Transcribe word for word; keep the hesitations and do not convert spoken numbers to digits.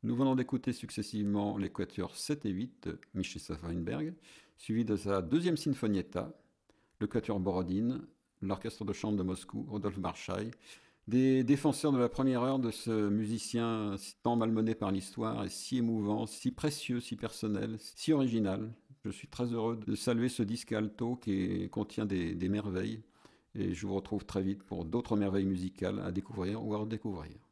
Nous venons d'écouter successivement les quatuors sept et huit de Mstislav Weinberg, suivi de sa deuxième sinfonietta, le quatuor Borodine, l'orchestre de chambre de Moscou, Rodolphe Marchaï, des défenseurs de la première heure de ce musicien tant malmené par l'histoire et si émouvant, si précieux, si personnel, si original. Je suis très heureux de saluer ce disque alto qui contient des, des merveilles et je vous retrouve très vite pour d'autres merveilles musicales à découvrir ou à redécouvrir.